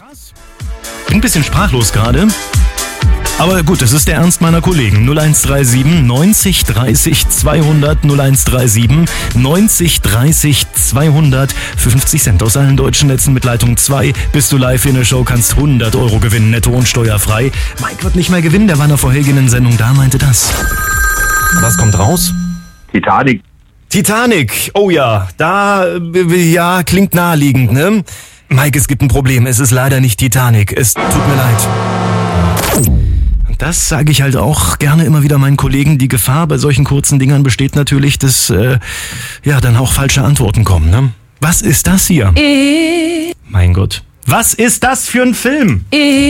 Krass. Bin ein bisschen sprachlos gerade. Aber gut, das ist der Ernst meiner Kollegen. 0137 90 30 200 0137 90 30 200 für 50 Cent aus allen deutschen Netzen mit Leitung 2. Bist du live in der Show, kannst 100 Euro gewinnen, netto und steuerfrei. Mike wird nicht mehr gewinnen, der war in der vorhergehenden Sendung da, meinte das. Was kommt raus? Titanic. Titanic, oh ja, ja, klingt naheliegend, ne? Mike, es gibt ein Problem, es ist leider nicht Titanic, es tut mir leid. Das sage ich halt auch gerne immer wieder meinen Kollegen. Die Gefahr bei solchen kurzen Dingern besteht natürlich, dass dann auch falsche Antworten kommen. Ne? Was ist das hier? Mein Gott. Was ist das für ein Film?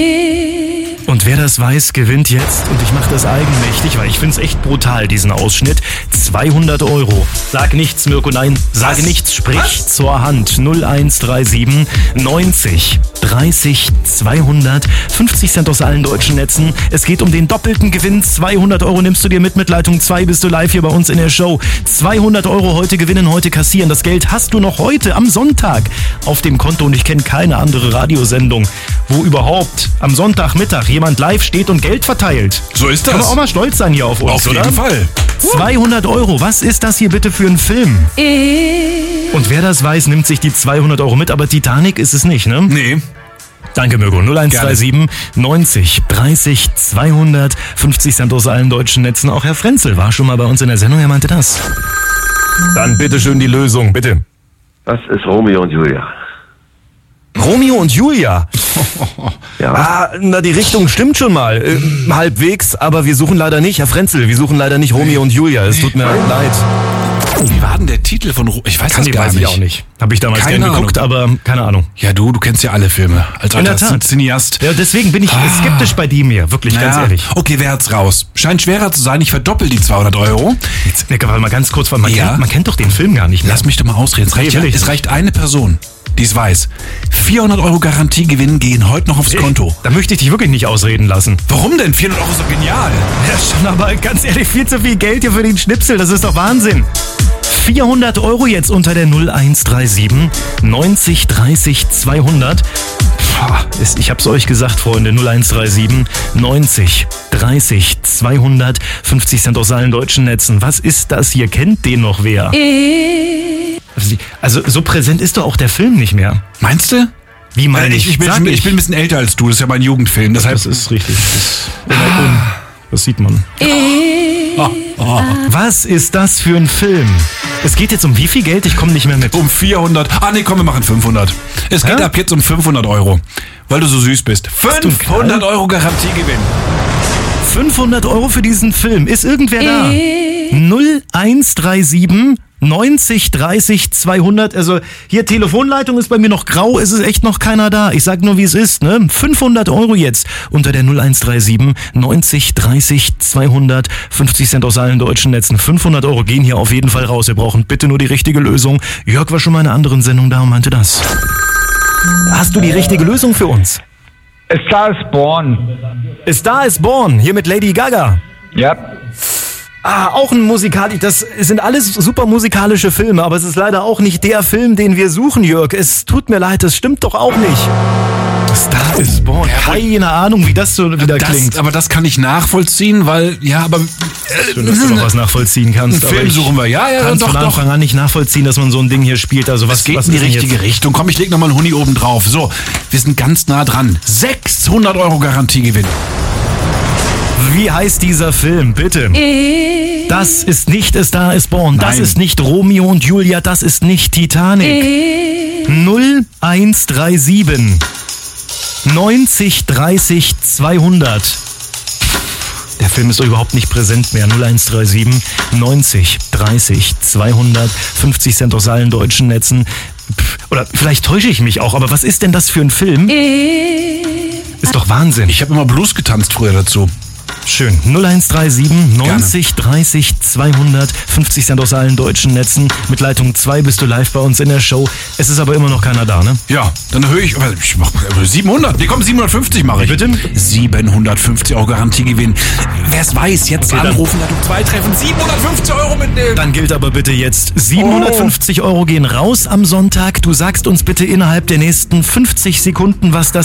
Und wer das weiß, gewinnt jetzt. Und ich mache das eigenmächtig, weil ich find's echt brutal, diesen Ausschnitt. 200 Euro. Sag nichts, Mirko, nein. Sage nichts, sprich zur Hand. 0137 90 30 200 50 Cent aus allen deutschen Netzen. Es geht um den doppelten Gewinn. 200 Euro nimmst du dir mit Leitung 2. Bist du live hier bei uns in der Show. 200 Euro heute gewinnen, heute kassieren. Das Geld hast du noch heute am Sonntag auf dem Konto. Und ich kenne keine andere Radiosendung, wo überhaupt am Sonntagmittag jemand live steht und Geld verteilt. So ist das. Kann man auch mal stolz sein hier auf uns, oder? Auf jeden Fall. 200 Euro, was ist das hier bitte für ein Film? Und wer das weiß, nimmt sich die 200 Euro mit, aber Titanic ist es nicht, ne? Nee. Danke, Mirko. 0137 90 30 200 50 Cent aus allen deutschen Netzen. Auch Herr Frenzel war schon mal bei uns in der Sendung, er meinte das. Dann bitteschön die Lösung, bitte. Das ist Romeo und Julia. Romeo und Julia. Ja. Die Richtung stimmt schon mal. Halbwegs, aber wir suchen leider nicht, Herr Frenzel, wir suchen leider nicht Romeo und Julia. Es tut mir leid. Wie war denn der Titel von Ich weiß das gar weiß nicht. ich auch nicht. Habe ich damals Keine gerne geguckt, aber keine Ahnung. Ja, du kennst ja alle Filme. Als In der alter Tat. Cineast. Ja, deswegen bin ich skeptisch bei dem hier, wirklich, ganz ehrlich. Okay, wer hat's raus? Scheint schwerer zu sein, ich verdoppel die 200 Euro. Jetzt, warte mal ganz kurz, weil man Ja. kennt doch den Film gar nicht mehr. Lass mich doch mal ausreden. Es reicht eine Person, die es weiß. 400 Euro Garantiegewinn gehen heute noch aufs Konto. Da möchte ich dich wirklich nicht ausreden lassen. Warum denn? 400 Euro ist doch genial. Ja schon, aber ganz ehrlich, viel zu viel Geld hier für den Schnipsel, das ist doch Wahnsinn. 400 Euro jetzt unter der 0137 90 30 200. Ich hab's euch gesagt, Freunde, 0137 90 30 200 50 Cent aus allen deutschen Netzen. Was ist das hier? Kennt den noch wer? Also so präsent ist doch auch der Film nicht mehr. Meinst du? Wie meine Ich bin ein bisschen älter als du, das ist ja mein Jugendfilm. Deshalb Das ist richtig. Das sieht man. Was ist das für ein Film? Es geht jetzt um wie viel Geld? Ich komme nicht mehr mit. um 400. Komm, wir machen 500. Es geht ab jetzt um 500 Euro. Weil du so süß bist. 500 Euro Garantiegewinn. 500 Euro für diesen Film. Ist irgendwer da? 0137 90 30 200. Also hier Telefonleitung ist bei mir noch grau. Es ist echt noch keiner da. Ich sag nur, wie es ist. Ne? 500 Euro jetzt unter der 0137 90 30 200 50 Cent aus allen deutschen Netzen. 500 Euro gehen hier auf jeden Fall raus. Wir brauchen bitte nur die richtige Lösung. Jörg war schon mal in einer anderen Sendung da und meinte das. Hast du die richtige Lösung für uns? A Star is Born. A Star is Born, hier mit Lady Gaga. Ja. Auch ein das sind alles super musikalische Filme, aber es ist leider auch nicht der Film, den wir suchen, Jörg. Es tut mir leid, das stimmt doch auch nicht. Star is Born. Keine Ahnung, wie das so wieder klingt. Aber das kann ich nachvollziehen, weil, Schön, dass du noch was nachvollziehen kannst. einen Film suchen wir. Ja, kannst von Anfang an nicht nachvollziehen, dass man so ein Ding hier spielt. Also was geht in die ist denn richtige jetzt? Richtung. Komm, ich leg nochmal einen Huni oben drauf. So, wir sind ganz nah dran. 600 Euro Garantiegewinn. Wie heißt dieser Film, bitte? Das ist nicht A Star is Born. Das Nein. ist nicht Romeo und Julia. Das ist nicht Titanic. 0137 90 30 200. Der Film ist doch überhaupt nicht präsent mehr. 0137 90 30 200 50 Cent aus allen deutschen Netzen. Oder vielleicht täusche ich mich auch, aber was ist denn das für ein Film? Ist doch Wahnsinn. Ich habe immer Blues getanzt früher dazu. Schön. 0137 90 30 200 50 Cent aus allen deutschen Netzen. Mit Leitung 2 bist du live bei uns in der Show. Es ist aber immer noch keiner da, ne? Ja, dann erhöhe ich mach 700. Nee, komm, 750 mache ich. Bitte? 750 Euro Garantiegewinn. Wer es weiß, jetzt Okay, anrufen, Leitung 2 treffen, 750 Euro mitnehmen. Dann gilt aber bitte jetzt 750 Euro gehen raus am Sonntag. Du sagst uns bitte innerhalb der nächsten 50 Sekunden, was das